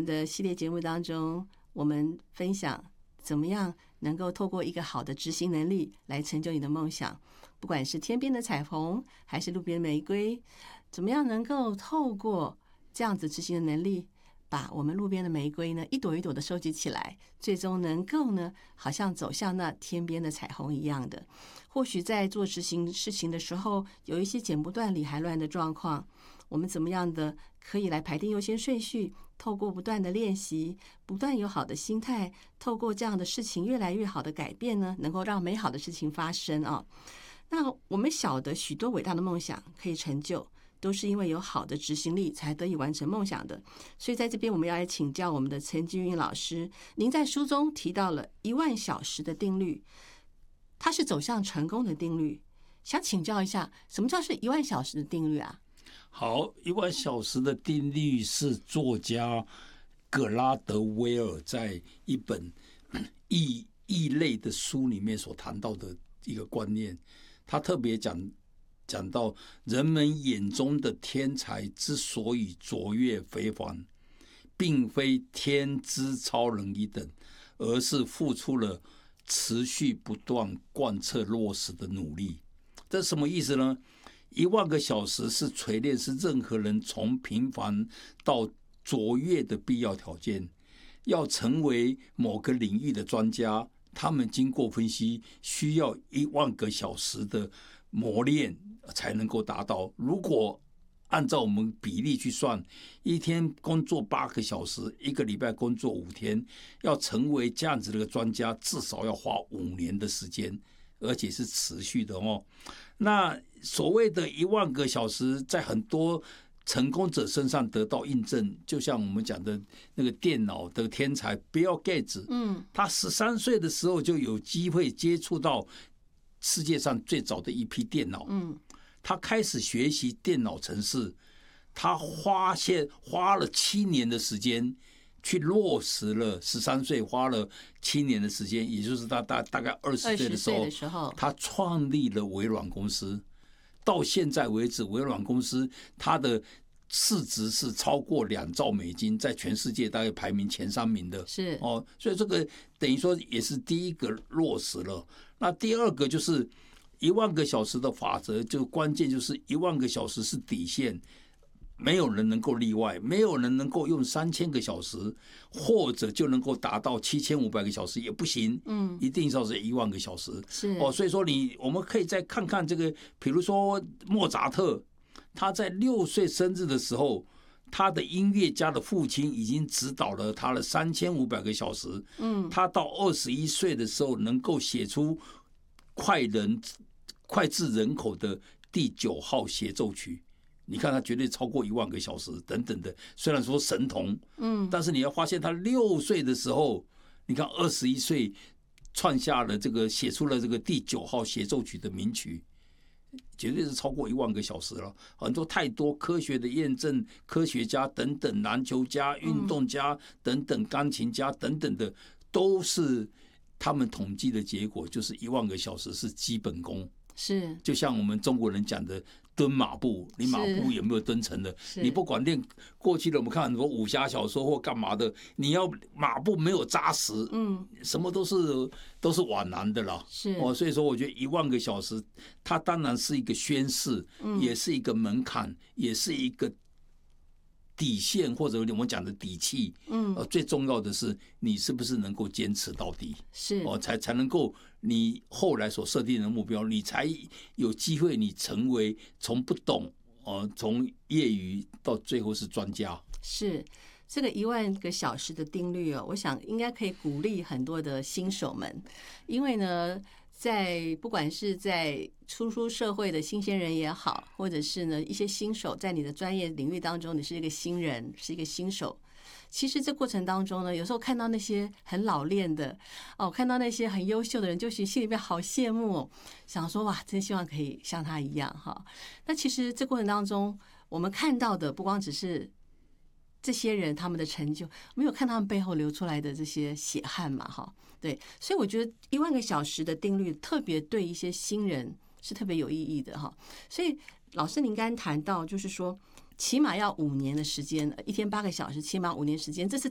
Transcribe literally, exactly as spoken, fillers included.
们的系列节目当中，我们分享怎么样能够透过一个好的执行能力来成就你的梦想，不管是天边的彩虹还是路边的玫瑰，怎么样能够透过这样子执行的能力，把我们路边的玫瑰呢一朵一朵的收集起来，最终能够呢好像走向那天边的彩虹一样的。或许在做执行事情的时候有一些剪不断理还乱的状况，我们怎么样的可以来排定优先顺序，透过不断的练习，不断有好的心态，透过这样的事情越来越好的改变呢，能够让美好的事情发生啊。那我们晓得许多伟大的梦想可以成就，都是因为有好的执行力才得以完成梦想的。所以在这边我们要来请教我们的陈金云老师，您在书中提到了一万小时的定律，它是走向成功的定律，想请教一下，什么叫是一万小时的定律啊？ 好，一万小时的定律是作家格拉德威尔在一本异异类的书里面所谈到的一个观念。他特别讲讲到，人们眼中的天才之所以卓越非凡，并非天资超人一等，而是付出了持续不断贯彻落实的努力。这是什么意思呢？一万个小时是锤炼，是任何人从平凡到卓越的必要条件。要成为某个领域的专家，他们经过分析，需要一万个小时的磨练才能够达到。如果按照我们比例去算，一天工作八个小时，一个礼拜工作五天，要成为这样子的一个专家，至少要花五年的时间，而且是持续的哦。那所谓的一万个小时，在很多成功者身上得到印证，就像我们讲的那个电脑的天才 Bill Gates， 嗯，他十三岁的时候就有机会接触到世界上最早的一批电脑，嗯，他开始学习电脑程式，他花现花了七年的时间去落实了，十三岁花了七年的时间，也就是他大大概二十岁的时候， 的时候他创立了微软公司。到现在为止，微软公司它的市值是超过两兆美金，在全世界大概排名前三名的。 是哦，所以这个等于说也是第一个落实了。那第二个就是一万个小时的法则，就关键就是一万个小时是底线。没有人能够例外，没有人能够用三千个小时，或者就能够达到七千五百个小时也不行。嗯，一定要是一万个小时。 是哦，所以说你我们可以再看看这个，比如说莫扎特，他在六岁生日的时候，他的音乐家的父亲已经指导了他了三千五百个小时。嗯，他到二十一岁的时候，能够写出脍人脍炙人口的第九号协奏曲。你看他绝对超过一万个小时等等的，虽然说神童，嗯，但是你要发现他六岁的时候，你看二十一岁创下了这个写出了这个第九号协奏曲的名曲，绝对是超过一万个小时了。很多太多科学的验证，科学家等等，篮球家、运动家等等，钢琴家等等的，都是他们统计的结果，就是一万个小时是基本功。 是， 就像我们中国人讲的蹲马步，你马步有没有蹲成的？你不管练过去的，我们看很多武侠小说或干嘛的，你要马步没有扎实，嗯，什么都是都是枉然的啦。 是哦，所以说我觉得一万个小时，它当然是一个宣示，嗯，也是一个门槛，也是一个底线，或者我们讲的底气。嗯，呃，最重要的是你是不是能够坚持到底， 是哦，才才能够你后来所设定的目标，你才有机会你成为从不懂哦，从业余到最后是专家。 是这个一万个小时的定律哦，我想应该可以鼓励很多的新手们，因为呢，在不管是在初出社会的新鲜人也好，或者是呢一些新手，在你的专业领域当中，你是一个新人，是一个新手。其实这过程当中呢，有时候看到那些很老练的哦，看到那些很优秀的人，就是心里面好羡慕哦，想说哇，真希望可以像他一样哈。那其实这过程当中，我们看到的不光只是这些人他们的成就，没有看他们背后流出来的这些血汗嘛哈。对，所以我觉得一万个小时的定律特别对一些新人是特别有意义的哈。所以老师您刚刚谈到就是说起码要五年的时间，一天八个小时，起码五年时间，这是